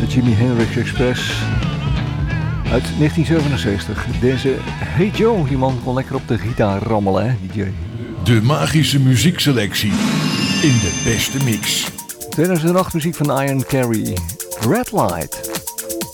Jimi Hendrix Express uit 1967. Deze Hey Joe, die man kon lekker op de gitaar rammelen, hè, DJ. De magische muziekselectie in de beste mix. 2008 muziek van Ian Carey, Red Light.